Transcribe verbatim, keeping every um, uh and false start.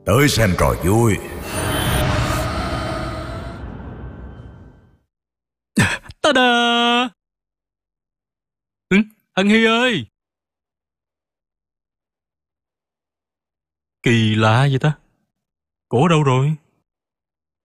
Tới xem trò vui. Ta-da! Ừ, Hân Hy ơi! Kỳ lạ vậy ta? Cổ đâu rồi?